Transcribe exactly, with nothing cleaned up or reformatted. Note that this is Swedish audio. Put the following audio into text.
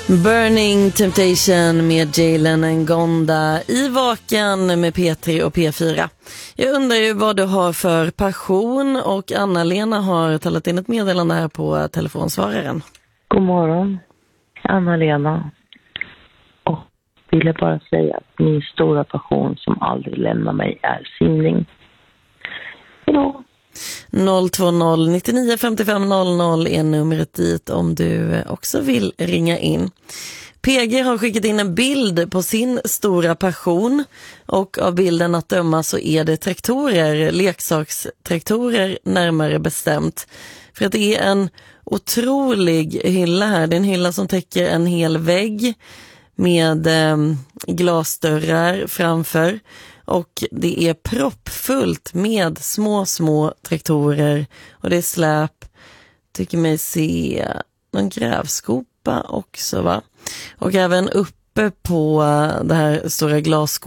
Burning Temptation med Jalen Ngonda i Vaken med P tre och P fyra. Jag undrar ju vad du har för passion, och Anna-Lena har talat in ett meddelande här på telefonsvararen. God morgon, Anna-Lena. Och ville bara säga att min stora passion som aldrig lämnar mig är simning. Hejdå. noll två noll nio nio fem fem noll noll är numret dit om du också vill ringa in. P G har skickat in en bild på sin stora passion, och av bilden att döma så är det traktorer, leksakstraktorer närmare bestämt. För att det är en otrolig hylla här. Det är en hylla som täcker en hel vägg med eh, glasdörrar framför. Och det är proppfullt med små, små traktorer. Och det är släp. Tycker mig se någon grävskopa också, va? Och även uppe på det här stora glasskåpet